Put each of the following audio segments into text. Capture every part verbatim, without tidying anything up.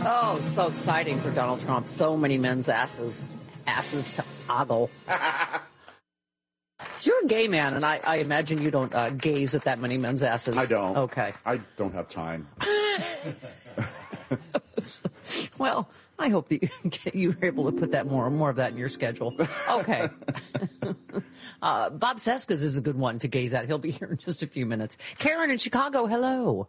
Oh, so exciting for Donald Trump. So many men's asses, asses to ogle. You're a gay man, and I, I imagine you don't uh, gaze at that many men's asses. I don't. Okay. I don't have time. Well, I hope that you, you were able to put that more more of that in your schedule. Okay. uh, Bob Cesca's is a good one to gaze at. He'll be here in just a few minutes. Karen in Chicago, hello.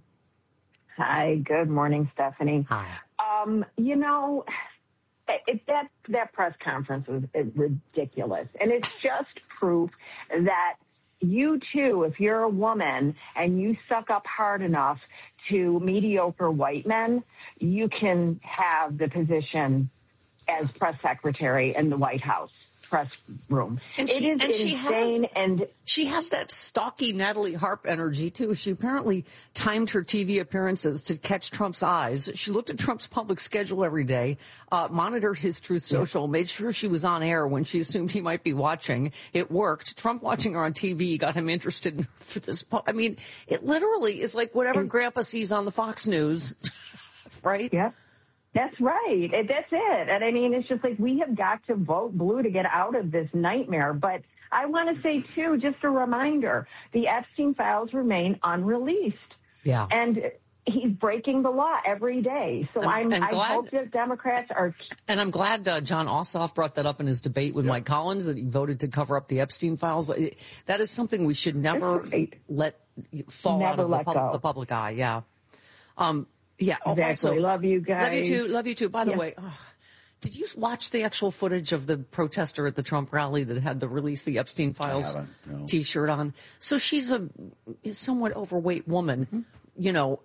Hi, good morning, Stephanie. Hi. Um, you know, it, that that press conference was ridiculous, and it's just proof that you too, if you're a woman and you suck up hard enough to mediocre white men, you can have the position as press secretary in the White House press room. And it she, is and insane. she has, and she has that stocky Natalie Harp energy too. She apparently timed her T V appearances to catch Trump's eyes. She looked at Trump's public schedule every day, uh, monitored his Truth Social, yeah. made sure she was on air when she assumed he might be watching. It worked. Trump watching her on T V got him interested in for this. I mean, it literally is like whatever and, Grandpa sees on the Fox News, right? Yeah. That's right. That's it. And I mean, it's just like we have got to vote blue to get out of this nightmare. But I want to say, too, just a reminder, the Epstein files remain unreleased. Yeah. And he's breaking the law every day. So I'm, I'm I glad, hope that Democrats are. And I'm glad uh, John Ossoff brought that up in his debate with yeah. Mike Collins, that he voted to cover up the Epstein files. That is something we should never let fall never out of let the, pub- the public eye. Yeah. Um, Yeah, exactly. Also, love you guys. Love you too. Love you too. By the yeah. way, oh, did you watch the actual footage of the protester at the Trump rally that had the release the Epstein files no. T-shirt on? So she's a somewhat overweight woman. Mm-hmm. You know,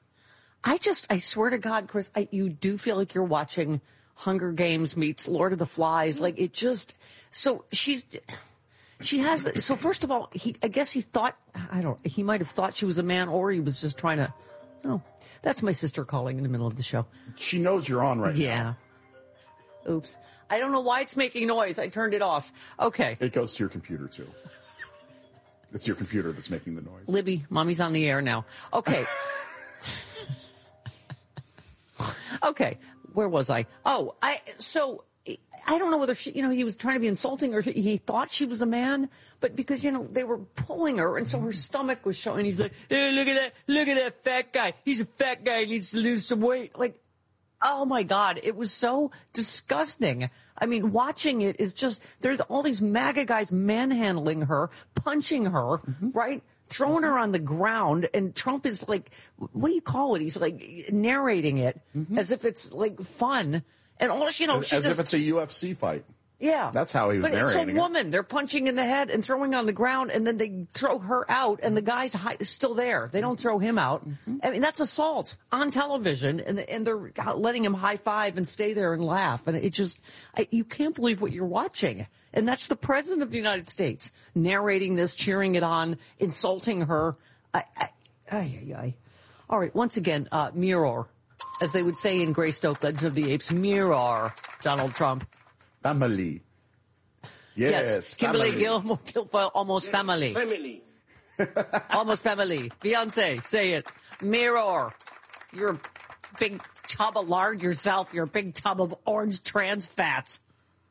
I just, I swear to God, Chris, I, you do feel like you're watching Hunger Games meets Lord of the Flies. Like it just, so she's, she has, so first of all, he, I guess he thought, I don't, he might have thought she was a man, or he was just trying to, oh, that's my sister calling in the middle of the show. She knows you're on right yeah. now. Yeah. Oops. I don't know why it's making noise. I turned it off. Okay. It goes to your computer, too. It's your computer that's making the noise. Libby, mommy's on the air now. Okay. Okay. Where was I? Oh, I, so, I don't know whether she, you know, he was trying to be insulting or he thought she was a man, but because, you know, they were pulling her and so her stomach was showing. He's like, hey, look at that, look at that fat guy. He's a fat guy. He needs to lose some weight. Like, oh my God, it was so disgusting. I mean, watching it is just, there's all these MAGA guys manhandling her, punching her, mm-hmm. right? Throwing her on the ground, and Trump is like, what do you call it? He's like narrating it mm-hmm. as if it's like fun. And all, you know, as, she as just, if it's a U F C fight. Yeah. That's how he was but narrating it's a woman. It. They're punching in the head and throwing on the ground, and then they throw her out, and the guy's hi- still there. They don't throw him out. Mm-hmm. I mean, that's assault on television, and and they're letting him high five and stay there and laugh. And it just, I, you can't believe what you're watching. And that's the president of the United States narrating this, cheering it on, insulting her. I, I, ay, ay, ay. All right, once again, uh, mirror, as they would say in Greystoke, Legend of the Apes, mirror, Donald Trump. Family. Yes, yes. Kimberly family. Guilfoyle, almost yes, family. Family. Almost family. Beyonce, say it. Mirror. You're a big tub of lard yourself. You're a big tub of orange trans fats.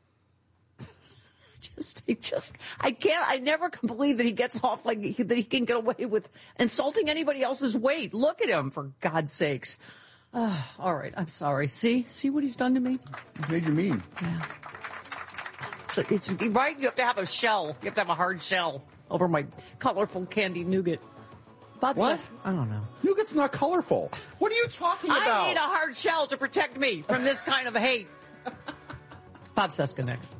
Just, I just, I can't, I never can believe that he gets off like, that he can get away with insulting anybody else's weight. Look at him, for God's sakes. Uh, all right, I'm sorry. See? See what he's done to me? He's made you mean. Yeah. So it's right. You have to have a shell. You have to have a hard shell over my colorful candy nougat. Bob what? Says, I don't know. Nougat's not colorful. What are you talking about? I need a hard shell to protect me from this kind of hate. Bob Cesca next.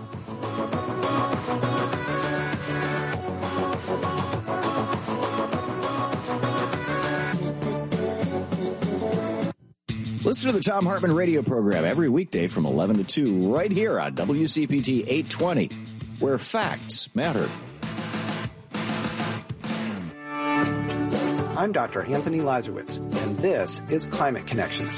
Listen to the Thom Hartmann radio program every weekday from eleven to two right here on W C P T eight twenty, where facts matter. I'm Doctor Anthony Lazarowitz, and this is Climate Connections.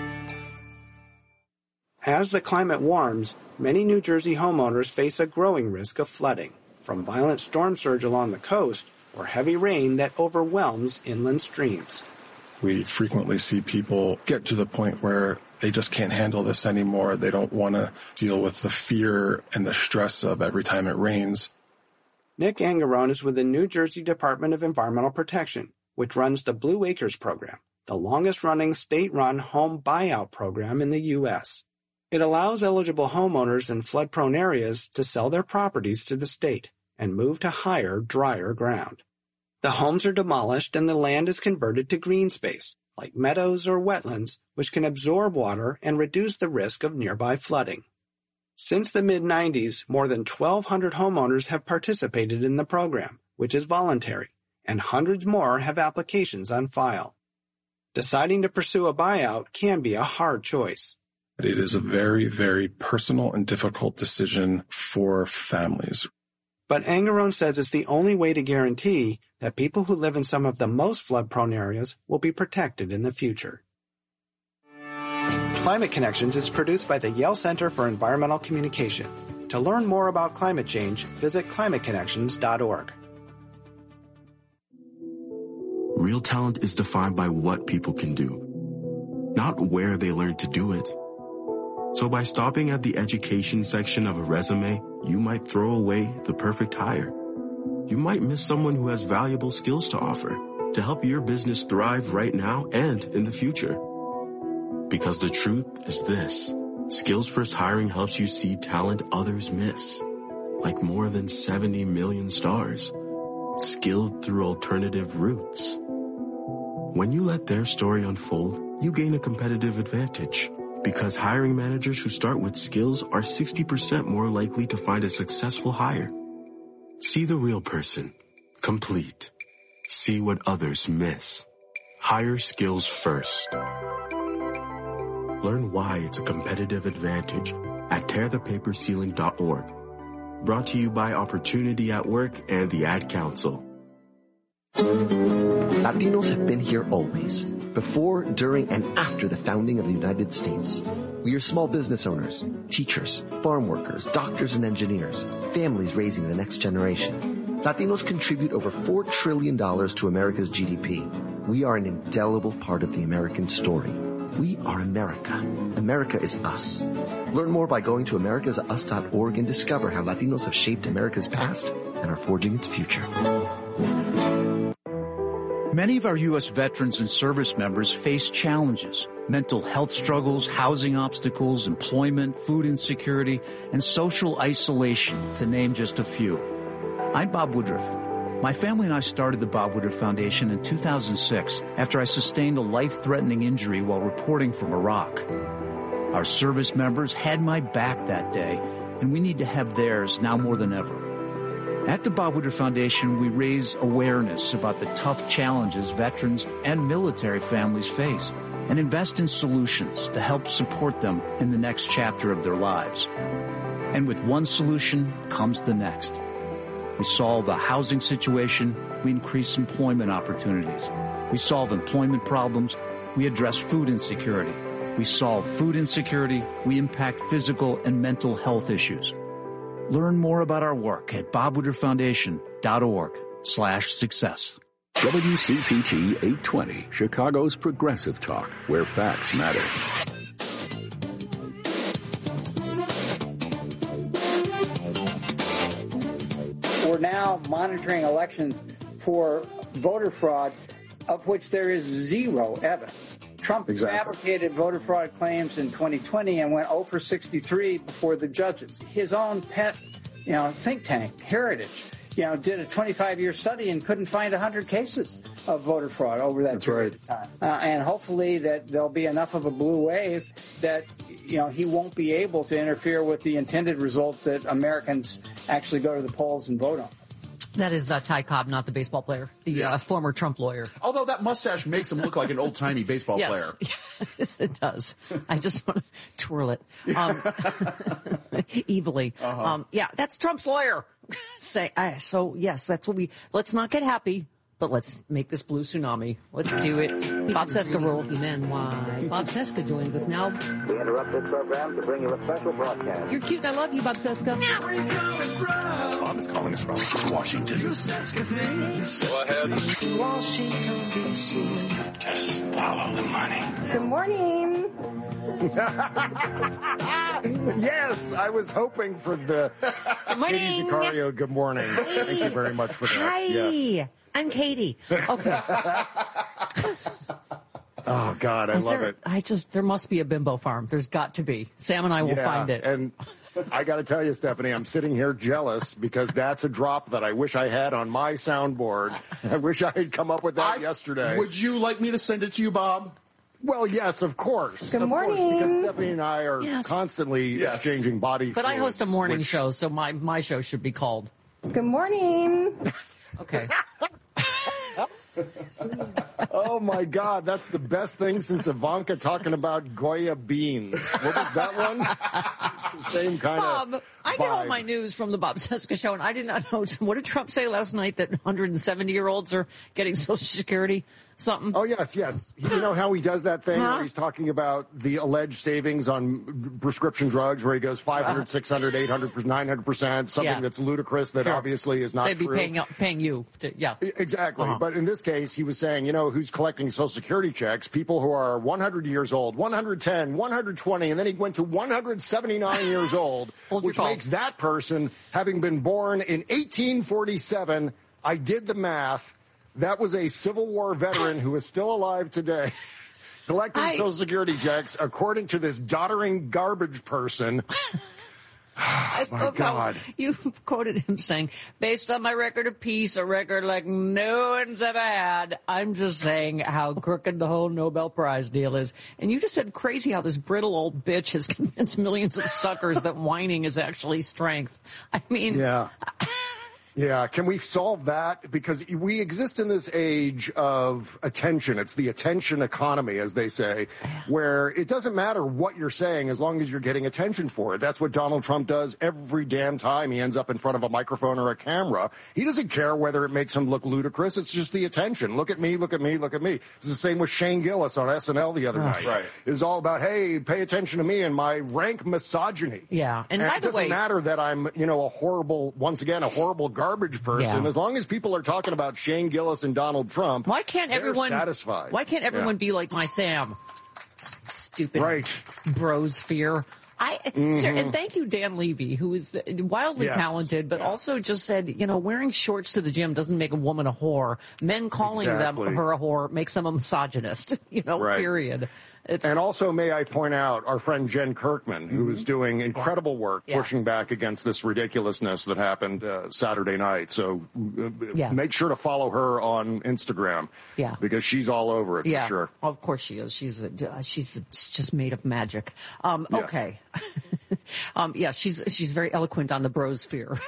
As the climate warms, many New Jersey homeowners face a growing risk of flooding, from violent storm surge along the coast or heavy rain that overwhelms inland streams. We frequently see people get to the point where they just can't handle this anymore. They don't want to deal with the fear and the stress of every time it rains. Nick Angarone is with the New Jersey Department of Environmental Protection, which runs the Blue Acres program, the longest-running state-run home buyout program in the U S It allows eligible homeowners in flood-prone areas to sell their properties to the state and move to higher, drier ground. The homes are demolished and the land is converted to green space, like meadows or wetlands, which can absorb water and reduce the risk of nearby flooding. Since the mid nineties, more than twelve hundred homeowners have participated in the program, which is voluntary, and hundreds more have applications on file. Deciding to pursue a buyout can be a hard choice. It is a very, very personal and difficult decision for families. But Angarone says it's the only way to guarantee that people who live in some of the most flood-prone areas will be protected in the future. Climate Connections is produced by the Yale Center for Environmental Communication. To learn more about climate change, visit climate connections dot org. Real talent is defined by what people can do, not where they learn to do it. So by stopping at the education section of a resume, you might throw away the perfect hire. You might miss someone who has valuable skills to offer to help your business thrive right now and in the future. Because the truth is this, Skills First Hiring helps you see talent others miss, like more than seventy million stars, skilled through alternative routes. When you let their story unfold, you gain a competitive advantage, because hiring managers who start with skills are sixty percent more likely to find a successful hire. See the real person, complete. See what others miss. Hire skills first. Learn why it's a competitive advantage at tear the paper ceiling dot org. Brought to you by Opportunity at Work and the Ad Council. Latinos have been here always, before, during, and after the founding of the United States. We are small business owners, teachers, farm workers, doctors and engineers, families raising the next generation. Latinos contribute over four trillion dollars to America's G D P. We are an indelible part of the American story. We are America. America is us. Learn more by going to americas us dot org and discover how Latinos have shaped America's past and are forging its future. Many of our U S veterans and service members face challenges: mental health struggles, housing obstacles, employment, food insecurity, and social isolation, to name just a few. I'm Bob Woodruff. My family and I started the Bob Woodruff Foundation in two thousand six after I sustained a life-threatening injury while reporting from Iraq. Our service members had my back that day, and we need to have theirs now more than ever. At the Bob Woodruff Foundation, we raise awareness about the tough challenges veterans and military families face and invest in solutions to help support them in the next chapter of their lives. And with one solution comes the next. We solve the housing situation, we increase employment opportunities. We solve employment problems, we address food insecurity. We solve food insecurity, we impact physical and mental health issues. Learn more about our work at bob woodruff foundation dot org slash success. W C P T eight twenty, Chicago's progressive talk, where facts matter. We're now monitoring elections for voter fraud, of which there is zero evidence. Trump exactly. fabricated voter fraud claims in twenty twenty and went oh for sixty-three before the judges. His own pet, you know, think tank, Heritage, you know, did a twenty-five year study and couldn't find one hundred cases of voter fraud over that That's period right. of time. Uh, and hopefully that there'll be enough of a blue wave that, you know, he won't be able to interfere with the intended result that Americans actually go to the polls and vote on. That is uh, Ty Cobb, not the baseball player, the yeah. uh, former Trump lawyer. Although that mustache makes him look like an old-timey baseball yes. player. Yes, it does. I just want to twirl it um, evilly. Uh-huh. Um, yeah, that's Trump's lawyer. Say, uh, so, yes, that's what we – let's not get happy. But let's make this blue tsunami. Let's do it. Bob Cesca rule. Men, why? Bob Cesca joins us now. We interrupt this program to bring you a special broadcast. You're cute and I love you, Bob Cesca. Where are you coming from? Bob is calling us from Washington. You Cesca things. Go ahead. Washington, D C Just follow the money. Good morning. Yes, I was hoping for the Good morning. Katie Vicario, good morning. Thank you very much for that. Hi. Yes. I'm Katie. Okay. Oh, God, I Is love there, it. I just, there must be a bimbo farm. There's got to be. Sam and I will Yeah, find it. And I got to tell you, Stephanie, I'm sitting here jealous because that's a drop that I wish I had on my soundboard. I wish I had come up with that I, yesterday. Would you like me to send it to you, Bob? Well, yes, of course. Good of morning. course, because Stephanie and I are Yes. constantly Yes. exchanging body But I host a fluids, morning which- show, so my, my show should be called. Good morning. Okay. Oh, my God, that's the best thing since Ivanka talking about Goya beans. What was that one? Same kind of Bob, I get all vibe. my news from the Bob Cesca show, and I did not know. What did Trump say last night, that one hundred seventy-year-olds are getting Social Security? Something? Oh, yes, yes. You know how he does that thing Huh? where he's talking about the alleged savings on prescription drugs where he goes five hundred, six hundred, eight hundred, nine hundred percent, something Yeah. that's ludicrous that Sure. obviously is not They'd be true. paying, paying you. To, yeah. Exactly. Uh-huh. But in this case, he was saying, you know, who's collecting Social Security checks? People who are one hundred years old, one hundred ten, one hundred twenty, and then he went to one hundred seventy-nine years old, Hold your which calls. makes that person, having been born in eighteen forty-seven, I did the math, that was a Civil War veteran who is still alive today, collecting I- Social Security checks, according to this doddering garbage person. I my love how God. You quoted him saying, based on my record of peace, a record like no one's ever had, I'm just saying how crooked the whole Nobel Prize deal is. And you just said crazy how this brittle old bitch has convinced millions of suckers that whining is actually strength. I mean, Yeah. Yeah, can we solve that? Because we exist in this age of attention. It's the attention economy, as they say, where it doesn't matter what you're saying as long as you're getting attention for it. That's what Donald Trump does every damn time he ends up in front of a microphone or a camera. He doesn't care whether it makes him look ludicrous. It's just the attention. Look at me, look at me, look at me. It's the same with Shane Gillis on S N L the other night. Right. It was all about, hey, pay attention to me and my rank misogyny. Yeah. And, And by it the doesn't way, matter that I'm, you know, a horrible, once again, a horrible garbage person. Yeah. As long as people are talking about Shane Gillis and Donald Trump, why can't they're everyone satisfied? Why can't everyone Yeah. be like my Sam? Stupid Right. bros fear. I sir, and thank you, Dan Levy, who is wildly Yes. talented, but also just said, you know, wearing shorts to the gym doesn't make a woman a whore. Men calling Exactly. them her a whore makes them a misogynist. You know, Right. period. It's, And also, may I point out our friend Jen Kirkman, who is doing incredible work Yeah. pushing back against this ridiculousness that happened uh, Saturday night. So uh, Yeah. make sure to follow her on Instagram. Yeah. Because she's all over it yeah, for sure. of course she is. She's a, uh, she's just made of magic. Um, Yes. okay. um, yeah, she's she's very eloquent on the bros fear.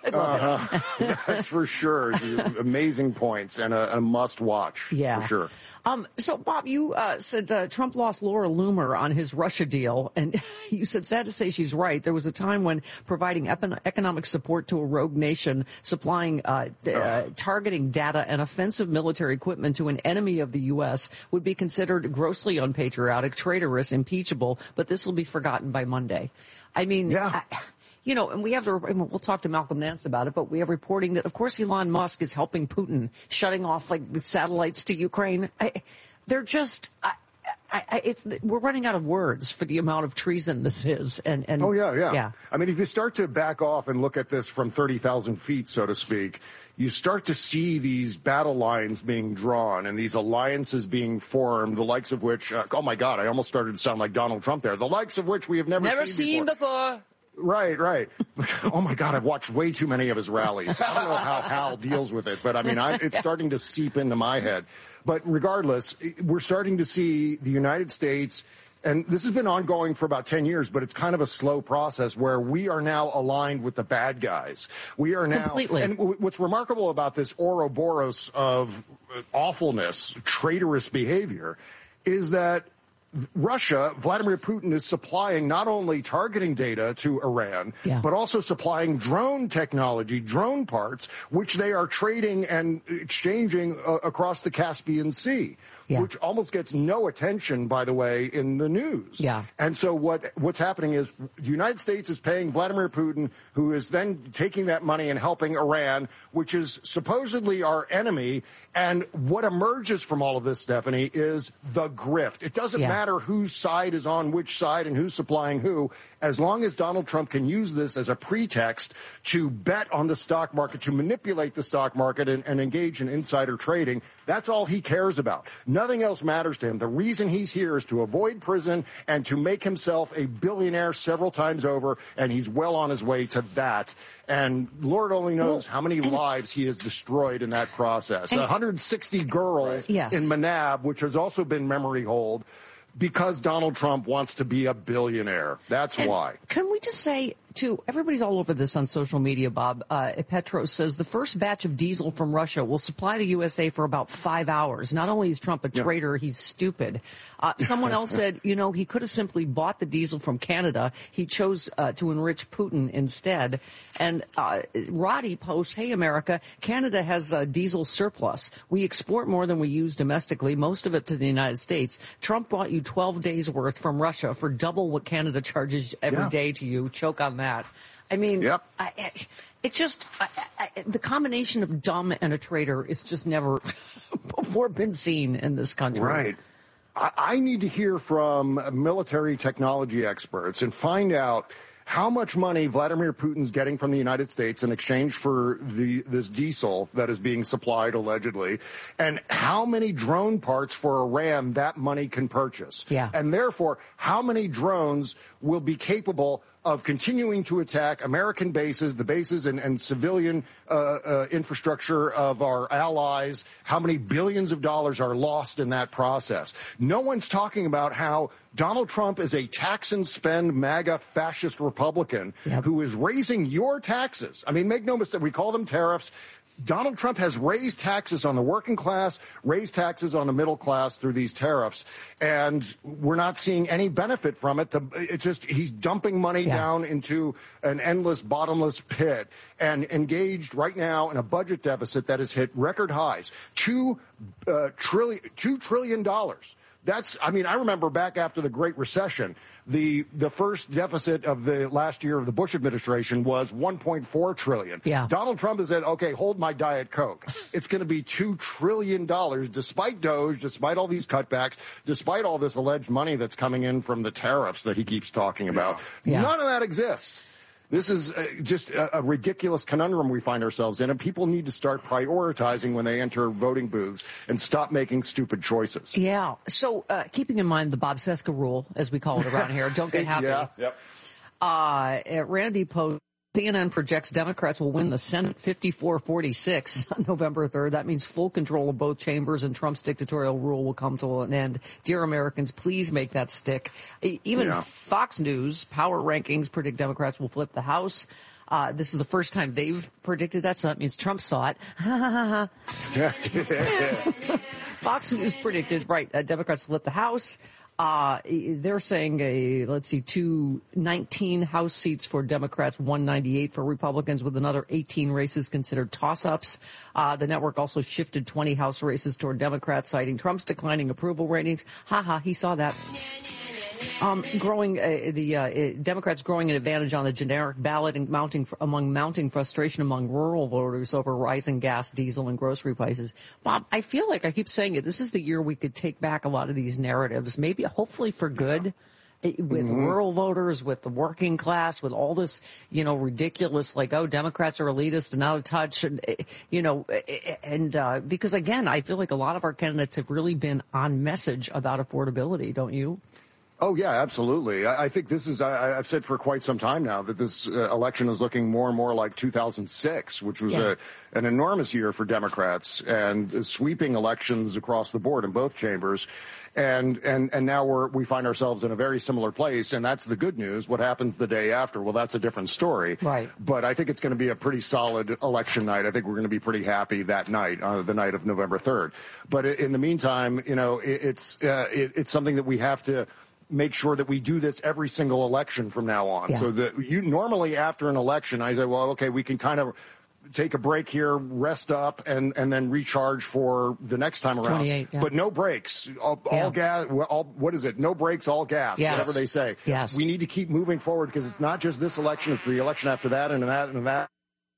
Uh-huh. That's for sure. Amazing points and a, a must watch. Yeah. For sure. Um, so, Bob, you uh, said uh, Trump lost Laura Loomer on his Russia deal, and you said, sad to say she's right. There was a time when providing epon- economic support to a rogue nation, supplying, uh, d- uh, targeting data and offensive military equipment to an enemy of the U S would be considered grossly unpatriotic, traitorous, impeachable, but this will be forgotten by Monday. I mean, Yeah. I, you know, and we have to, we'll talk to Malcolm Nance about it, but we have reporting that, of course, Elon Musk is helping Putin, shutting off, like, the satellites to Ukraine. I, they're just, I, I, I, it's, we're running out of words for the amount of treason this is. And, and Oh, yeah, yeah, yeah. I mean, if you start to back off and look at this from thirty thousand feet, so to speak, you start to see these battle lines being drawn and these alliances being formed, the likes of which, uh, oh, my God, I almost started to sound like Donald Trump there, the likes of which we have never, Never seen, seen before. before. Right, right. Oh, my God, I've watched way too many of his rallies. I don't know how Hal deals with it, but, I mean, I, it's starting to seep into my head. But regardless, we're starting to see the United States, and this has been ongoing for about ten years, but it's kind of a slow process where we are now aligned with the bad guys. We are now... Completely. And w- what's remarkable about this Ouroboros of awfulness, traitorous behavior, is that Russia, Vladimir Putin is supplying not only targeting data to Iran, yeah. but also supplying drone technology, drone parts, which they are trading and exchanging uh, across the Caspian Sea. Yeah. Which almost gets no attention, by the way, in the news. Yeah. And so what what's happening is the United States is paying Vladimir Putin, who is then taking that money and helping Iran, which is supposedly our enemy. And what emerges from all of this, Stephanie, is the grift. It doesn't yeah. matter whose side is on which side and who's supplying who, as long as Donald Trump can use this as a pretext to bet on the stock market, to manipulate the stock market and, and engage in insider trading. That's all he cares about. Nothing else matters to him. The reason he's here is to avoid prison and to make himself a billionaire several times over, and he's well on his way to that. And Lord only knows well, how many lives he has destroyed in that process. one hundred sixty girls yes. in Manab, which has also been memory hold, because Donald Trump wants to be a billionaire. That's and why. Can we just say, too, everybody's all over this on social media, Bob. Uh, Petros says the first batch of diesel from Russia will supply the U S A for about five hours. Not only is Trump a traitor, yeah. he's stupid. Uh, someone else said, you know, he could have simply bought the diesel from Canada. He chose uh, to enrich Putin instead. And uh, Roddy posts, hey, America, Canada has a diesel surplus. We export more than we use domestically, most of it to the United States. Trump bought you twelve days worth from Russia for double what Canada charges every yeah. day to you. Choke on that. I mean, yep. I, it just, I, I, the combination of dumb and a traitor is just never before been seen in this country. Right. I, I need to hear from military technology experts and find out how much money Vladimir Putin's getting from the United States in exchange for the this diesel that is being supplied allegedly, and how many drone parts for Iran that money can purchase. Yeah. And therefore, how many drones will be capable of continuing to attack American bases, the bases and, and civilian uh, uh, infrastructure of our allies, how many billions of dollars are lost in that process. No one's talking about how Donald Trump is a tax and spend MAGA fascist Republican yep. who is raising your taxes. I mean, make no mistake, we call them tariffs. Donald Trump has raised taxes on the working class, raised taxes on the middle class through these tariffs, and we're not seeing any benefit from it. The, it's just he's dumping money yeah. down into an endless, bottomless pit and engaged right now in a budget deficit that has hit record highs, two uh, trillion, two trillion dollars. That's, I mean, I remember back after the Great Recession, the the first deficit of the last year of the Bush administration was one point four trillion dollars. Yeah. Donald Trump has said, okay, hold my Diet Coke. It's going to be two trillion dollars, despite DOGE, despite all these cutbacks, despite all this alleged money that's coming in from the tariffs that he keeps talking about. Yeah. None of that exists. This is uh, just a, a ridiculous conundrum we find ourselves in, and people need to start prioritizing when they enter voting booths and stop making stupid choices. Yeah. So uh, keeping in mind the Bob Cesca rule, as we call it around here, don't get happy. Yeah. Yep. Uh, Randy Post, C N N projects Democrats will win the Senate fifty-four forty-six on November third. That means full control of both chambers, and Trump's dictatorial rule will come to an end. Dear Americans, please make that stick. Even yeah. Fox News Power Rankings predict Democrats will flip the House. Uh, this is the first time they've predicted that, so that means Trump saw it. Fox News predicted, right, uh, Democrats flip the House. Uh, they're saying a, let's see, two nineteen House seats for Democrats, one ninety-eight for Republicans, with another eighteen races considered toss-ups. Uh, the network also shifted twenty House races toward Democrats, citing Trump's declining approval ratings. Ha ha, he saw that. Um, growing uh, the uh, Democrats growing an advantage on the generic ballot and mounting among mounting frustration among rural voters over rising gas, diesel, and grocery prices. Bob, I feel like I keep saying it. This is the year we could take back a lot of these narratives, maybe hopefully for good. Yeah. With mm-hmm. rural voters, with the working class, with all this, you know, ridiculous, like, oh, Democrats are elitist and out of touch, and, you know, and uh, because, again, I feel like a lot of our candidates have really been on message about affordability, don't you? Oh, yeah, absolutely. I, I think this is, I, I've said for quite some time now that this uh, election is looking more and more like two thousand six, which was Yeah. a, an enormous year for Democrats and uh, sweeping elections across the board in both chambers. And, and, and now we're, we find ourselves in a very similar place. And that's the good news. What happens the day after? Well, that's a different story. Right. But I think it's going to be a pretty solid election night. I think we're going to be pretty happy that night, uh, the night of November third. But in the meantime, you know, it, it's, uh, it, it's something that we have to make sure that we do this every single election from now on. Yeah. So that you normally after an election, I say, well, okay, we can kind of take a break here, rest up, and, and then recharge for the next time around. twenty-eight, yeah. But no breaks. All, Yeah. all gas. All, what is it? No breaks, all gas. Yes. Whatever they say. Yes. We need to keep moving forward because it's not just this election; it's the election after that, and that, and that,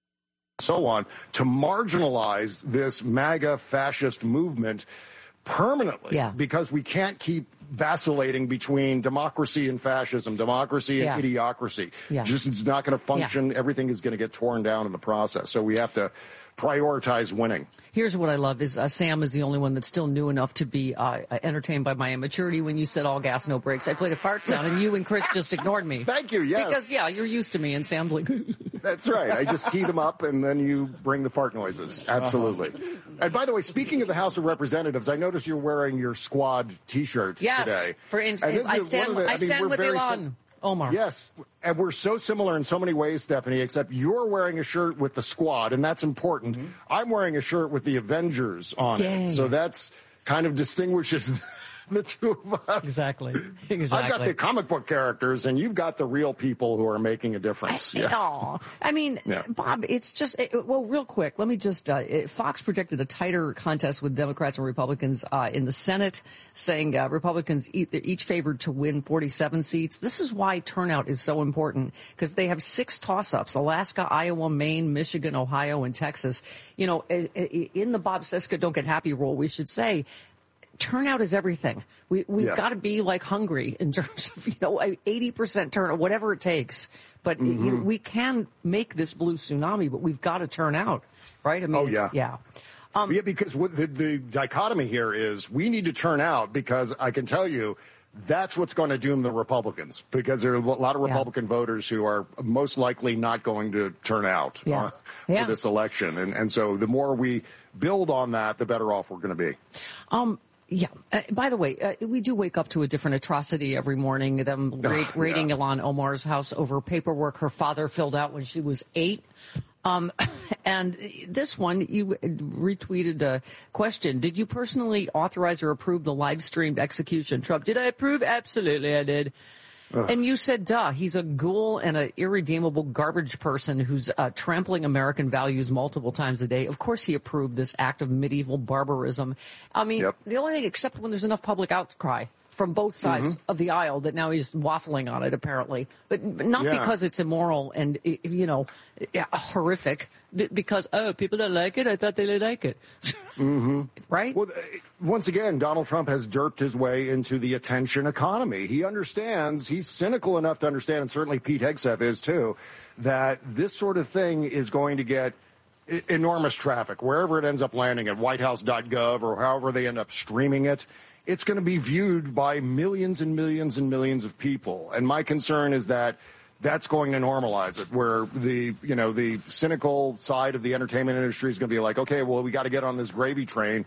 and so on. To marginalize this MAGA fascist movement permanently, Yeah. because we can't keep vacillating between democracy and fascism, democracy and Yeah. idiocracy. Yeah. Just it's not going to function. Everything is going to get torn down in the process. So we have to prioritize winning. Here's what I love is uh, Sam is the only one that's still new enough to be uh, entertained by my immaturity. When you said all gas, no brakes, I played a fart sound, and you and Chris just ignored me. Thank you, yes. Because, yeah, you're used to me, and Sam's like... That's right. I just tee them up, and then you bring the fart noises. Absolutely. Uh-huh. And by the way, speaking of the House of Representatives, I noticed you're wearing your squad T-shirt Yes, today. for in, And this I is stand, one of the- I I mean, stand we're with very Elon. sim- Omar. Yes, and we're so similar in so many ways, Stephanie, except you're wearing a shirt with the squad, and that's important. Mm-hmm. I'm wearing a shirt with the Avengers on Yay. it. So that's kind of distinguishes the two of us. Exactly. Exactly. I've got the comic book characters, and you've got the real people who are making a difference. I, Yeah. aw. I mean, Yeah. Bob, it's just, it, well, real quick, let me just, uh, it, Fox projected a tighter contest with Democrats and Republicans uh, in the Senate, saying uh, Republicans each, each favored to win forty-seven seats. This is why turnout is so important, because they have six toss-ups: Alaska, Iowa, Maine, Michigan, Ohio, and Texas. You know, in the Bob Cesca Don't Get Happy rule, we should say, turnout is everything. We, we've Yes. got to be like Hungary in terms of, you know, eighty percent turnout, whatever it takes. But Mm-hmm. you know, we can make this blue tsunami, but we've got to turn out, right? I mean, Oh, yeah. Yeah. yeah, because what the, the dichotomy here is we need to turn out, because I can tell you that's what's going to doom the Republicans, because there are a lot of Yeah. Republican voters who are most likely not going to turn out Yeah. uh, Yeah. for this election. And, and so the more we build on that, the better off we're going to be. Um, Yeah. Uh, by the way, uh, we do wake up to a different atrocity every morning. Them ra- yeah. raiding Ilhan Omar's house over paperwork her father filled out when she was eight. Um, and this one, you retweeted a question. Did you personally authorize or approve the live streamed execution? Trump, did I approve? Absolutely, I did. Ugh. And you said, duh, he's a ghoul and an irredeemable garbage person who's uh, trampling American values multiple times a day. Of course he approved this act of medieval barbarism. I mean, Yep. the only thing, except when there's enough public outcry from both sides Mm-hmm. of the aisle, that now he's waffling on it, apparently. But, but not Yeah. because it's immoral and, you know, yeah, horrific. B- Because, oh, people don't like it. I thought they didn't like it. Mm-hmm. Right? Well, uh, once again, Donald Trump has derped his way into the attention economy. He understands, he's cynical enough to understand, and certainly Pete Hegseth is too, that this sort of thing is going to get e- enormous traffic. Wherever it ends up landing, at white house dot gov or however they end up streaming it, it's going to be viewed by millions and millions and millions of people. And my concern is that that's going to normalize it, where the, you know, the cynical side of the entertainment industry is going to be like, okay, well, we got to get on this gravy train,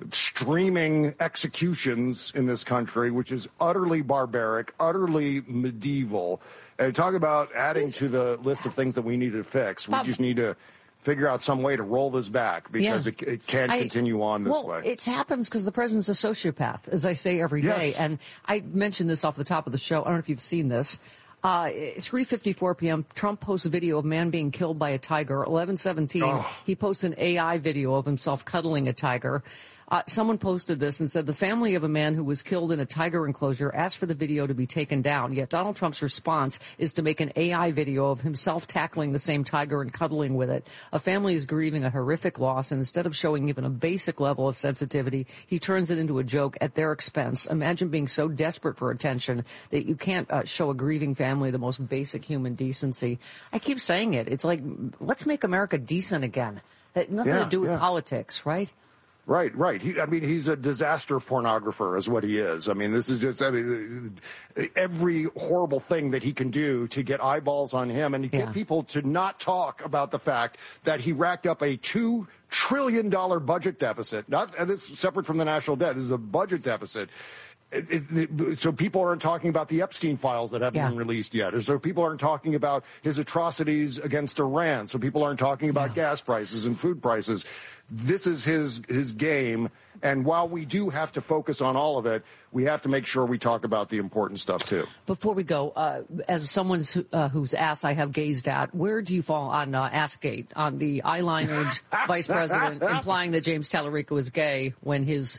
streaming executions in this country, which is utterly barbaric, utterly medieval. And talk about adding to the list of things that we need to fix. We Bob, just need to figure out some way to roll this back, because Yeah. it, it can't I- continue on this well, way. It happens because the president's a sociopath, as I say every day. Yes. And I mentioned this off the top of the show. I don't know if you've seen this. Uh, it's three fifty-four p.m. Trump posts a video of man being killed by a tiger. eleven seventeen, Oh. he posts an A I video of himself cuddling a tiger. Uh, someone posted this and said the family of a man who was killed in a tiger enclosure asked for the video to be taken down. Yet Donald Trump's response is to make an A I video of himself tackling the same tiger and cuddling with it. A family is grieving a horrific loss, and instead of showing even a basic level of sensitivity, he turns it into a joke at their expense. Imagine being so desperate for attention that you can't uh, show a grieving family the most basic human decency. I keep saying it. It's like, let's make America decent again. That nothing Yeah, to do with yeah. politics, right? Right, right. He, I mean, he's a disaster pornographer is what he is. I mean, this is just, I mean, every horrible thing that he can do to get eyeballs on him and to Yeah. get people to not talk about the fact that he racked up a two trillion dollars budget deficit. Not, and this is separate from the national debt. This is a budget deficit. It, it, it, so people aren't talking about the Epstein files that haven't Yeah. been released yet. Or so people aren't talking about his atrocities against Iran. So people aren't talking about Yeah. gas prices and food prices. This is his his game. And while we do have to focus on all of it, we have to make sure we talk about the important stuff too. Before we go, uh, as someone who, uh, whose ass I have gazed at, where do you fall on uh, Assgate, on the eyelinered vice president implying that James Tallarico is gay when his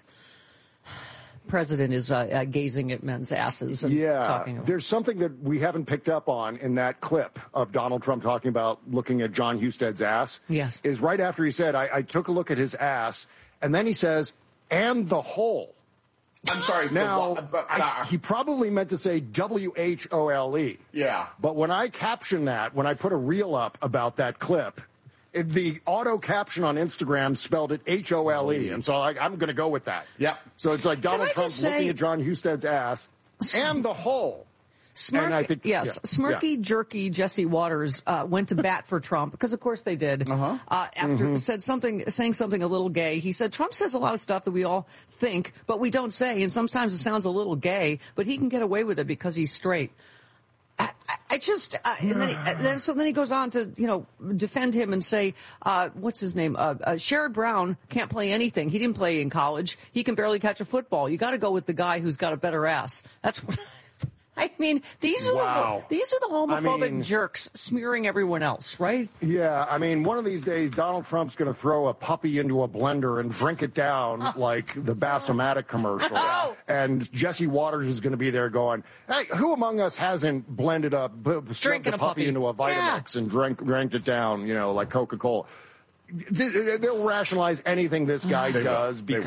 president is uh, uh, gazing at men's asses and Yeah, talking about there's something that we haven't picked up on in that clip of Donald Trump talking about looking at John Husted's ass. Yes. Is right after he said, I, I took a look at his ass, and then he says, and the hole. I'm sorry. Now, the, but, I, he probably meant to say W H O L E. Yeah. But when I caption that, when I put a reel up about that clip, it, the auto caption on Instagram spelled it H O L E. And so I, I'm going to go with that. Yep. So it's like Donald I Trump just say- looking at John Husted's ass and the hole. Smirk, And I think- yes, yeah, smirky, jerky Jesse Waters uh, went to bat for Trump because, of course, they did. Uh-huh. Uh, after Mm-hmm. said something, saying something a little gay. He said Trump says a lot of stuff that we all think, but we don't say, and sometimes it sounds a little gay. But he can get away with it because he's straight. I, I, I just, uh, and then, he, and then so then he goes on to, you know, defend him and say, uh, what's his name? Uh, uh, Sherrod Brown can't play anything. He didn't play in college. He can barely catch a football. You got to go with the guy who's got a better ass. That's what. I mean, these are Wow. the these are the homophobic I mean- jerks smearing everyone else, right? Yeah, I mean, one of these days, Donald Trump's going to throw a puppy into a blender and drink it down like the Bassomatic commercial. Oh. And Jesse Waters is going to be there going, hey, who among us hasn't blended up, b- shoved Drinking a a puppy puppy. into a Vitamix and drank, drank it down, you know, like Coca-Cola? Th- They'll rationalize anything this guy does because